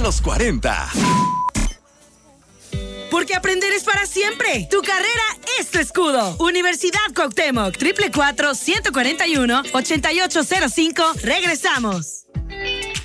los 40. Porque aprender es para siempre. Tu carrera es tu escudo. Universidad Cuauhtémoc, 444-141-8805. Regresamos.